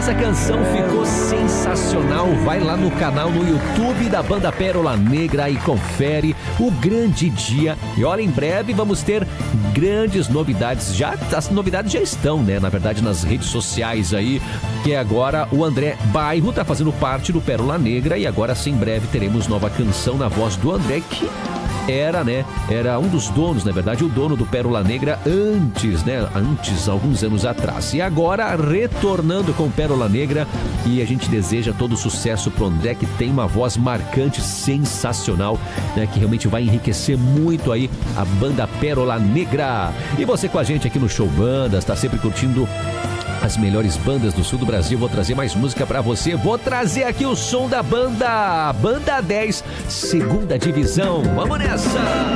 Essa canção ficou sensacional. Vai lá no canal no YouTube da Banda Pérola Negra e confere o grande dia. E olha, em breve vamos ter grandes novidades. As novidades já estão, né? Na verdade, nas redes sociais aí, que agora o André Bairro tá fazendo parte do Pérola Negra e agora sim, em breve teremos nova canção na voz do André, que era um dos donos, na verdade, o dono do Pérola Negra antes, alguns anos atrás. E agora retornando com Pérola Negra, e a gente deseja todo o sucesso pro André, que tem uma voz marcante, sensacional, né, que realmente vai enriquecer muito aí a Banda Pérola Negra. E você com a gente aqui no Show Bandas, tá sempre curtindo as melhores bandas do sul do Brasil. Vou trazer mais música pra você. Vou trazer aqui o som da Banda 10, segunda divisão. Vamos nessa!